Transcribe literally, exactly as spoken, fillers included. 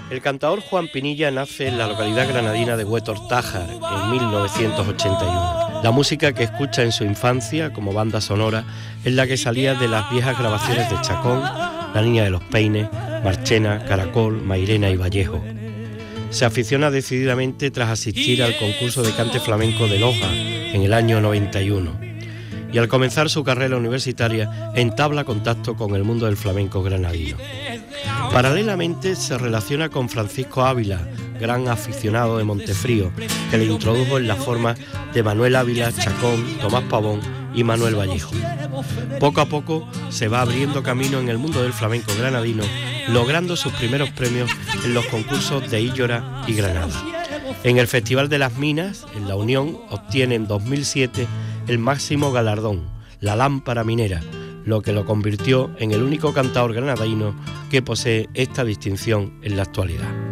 El cantaor Juan Pinilla nace en la localidad granadina de Huétor Tájar en mil novecientos ochenta y uno. La música que escucha en su infancia como banda sonora es la que salía de las viejas grabaciones de Chacón, La Niña de los Peines, Marchena, Caracol, Mairena y Vallejo. Se aficiona decididamente tras asistir al concurso de cante flamenco de Loja en el año noventa y uno. Y al comenzar su carrera universitaria entabla contacto con el mundo del flamenco granadino. Paralelamente se relaciona con Francisco Ávila, gran aficionado de Montefrío, que le introdujo en las formas de Manuel Ávila, Chacón, Tomás Pavón y Manuel Vallejo. Poco a poco se va abriendo camino en el mundo del flamenco granadino, logrando sus primeros premios en los concursos de Íllora y Granada. En el Festival de las Minas, en La Unión, obtiene en dos mil siete el máximo galardón, la Lámpara Minera, lo que lo convirtió en el único cantaor granadino que posee esta distinción en la actualidad.